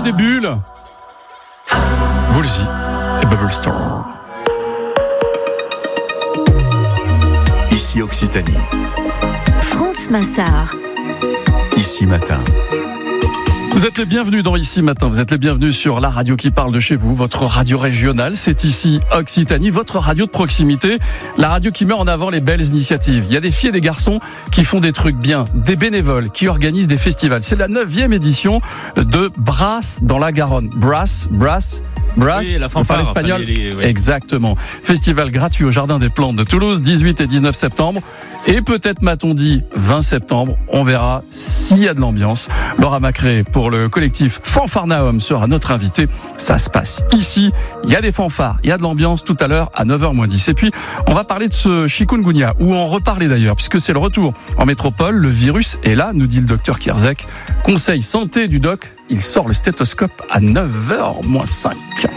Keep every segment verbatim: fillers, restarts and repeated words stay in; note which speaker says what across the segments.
Speaker 1: Oh, des bulles. Woolsey et Bubble Store.
Speaker 2: Ici Occitanie.
Speaker 3: France Massard.
Speaker 2: Ici Matin.
Speaker 1: Vous êtes les bienvenus dans Ici Matin, vous êtes les bienvenus sur la radio qui parle de chez vous, votre radio régionale, c'est Ici Occitanie, votre radio de proximité, la radio qui met en avant les belles initiatives. Il y a des filles et des garçons qui font des trucs bien, des bénévoles qui organisent des festivals. C'est la neuvième édition de Brass dans la Garonne. Brass, Brass, Brass,
Speaker 4: oui, la fanfare,
Speaker 1: on parle espagnol.
Speaker 4: enfin, les, les, ouais.
Speaker 1: Exactement. Festival gratuit au Jardin des Plantes de Toulouse, dix-huit et dix-neuf septembre. Et peut-être, m'a-t-on dit, vingt septembre. On verra s'il y a de l'ambiance. Laura Macré, pour le collectif Fanfarnaum, sera notre invitée. Ça se passe ici. Il y a des fanfares, il y a de l'ambiance tout à l'heure à neuf heures moins dix. Et puis, on va parler de ce chikungunya, ou en reparler d'ailleurs, puisque c'est le retour en métropole. Le virus est là, nous dit le docteur Kierzek. Conseil santé du doc, il sort le stéthoscope à neuf heures moins cinq.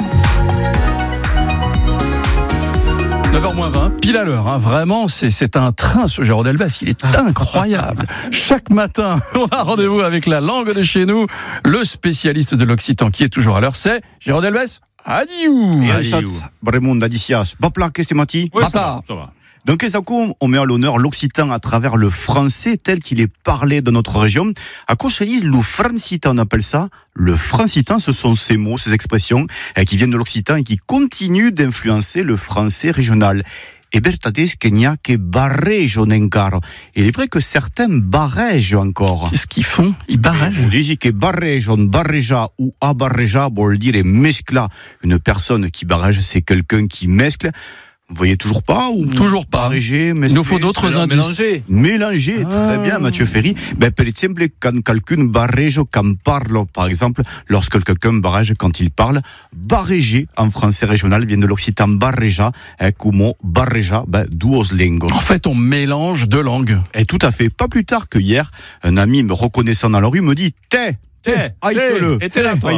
Speaker 1: neuf heures moins vingt, pile à l'heure, hein. Vraiment, c'est, c'est un train, ce Jérôme Delbès, il est incroyable. Chaque matin, on a rendez-vous avec la langue de chez nous, le spécialiste de l'Occitan qui est toujours à l'heure, c'est Jérôme Delbès. Adieu.
Speaker 5: Adieu. Bremond, Adicias. Bapla, qu'est-ce que tu
Speaker 4: Oui, ça va, ça va.
Speaker 5: Donc, on met à l'honneur l'occitan à travers le français tel qu'il est parlé dans notre région. À quoi se dit le francitan, on appelle ça? Le francitan, ce sont ces mots, ces expressions qui viennent de l'occitan et qui continuent d'influencer le français régional. Et bertades qu'il n'y a que barrège encore. Il est vrai que certains barrègent encore.
Speaker 1: Qu'est-ce qu'ils font? Ils barrègent?
Speaker 5: On dit que barrège, on barréja ou abarréja, bon, le dire est mescla. Une personne qui barrège, c'est quelqu'un qui mescle. Vous voyez toujours pas ou
Speaker 1: Toujours pas.
Speaker 5: Barréger,
Speaker 1: Il nous faut d'autres indices.
Speaker 4: Mélanger.
Speaker 5: Mélanger, ah. Très bien, Mathieu Ferry. Ben, par exemple, quand quelqu'un barrège, quand parle, par exemple, lorsque quelqu'un barrège quand il parle, barréger en français régional vient de l'occitan barréja, hein, comme barréja, ben, duos lingos.
Speaker 1: En fait, on mélange deux langues.
Speaker 5: Et tout à fait. Pas plus tard que hier, un ami me reconnaissant dans la rue me dit, t'es,
Speaker 4: T'es,
Speaker 5: aïe-le.
Speaker 4: et t'es là, toi.